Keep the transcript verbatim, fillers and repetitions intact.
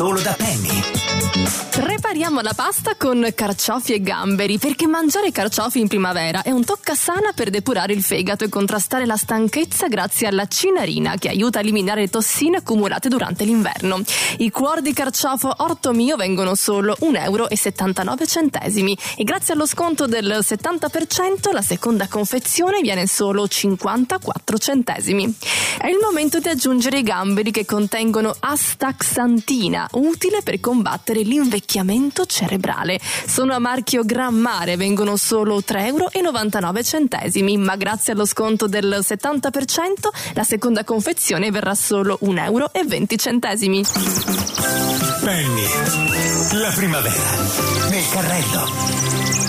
Solo da Penny. Prepariamo la pasta con carciofi e gamberi, perché mangiare carciofi in primavera è un toccasana per depurare il fegato e contrastare la stanchezza grazie alla cinarina, che aiuta a eliminare le tossine accumulate durante l'inverno. I cuori di carciofo Orto Mio vengono solo un euro e settantanove centesimi e grazie allo sconto del settanta per cento la seconda confezione viene solo cinquantaquattro centesimi. È il momento di aggiungere i gamberi, che contengono astaxantina, utile per combattere l'invecchiamento cerebrale. Sono a marchio Gran Mare, vengono solo tre euro e novantanove centesimi, ma grazie allo sconto del settanta per cento la seconda confezione verrà solo un euro e venti centesimi. Penny, la primavera nel carrello.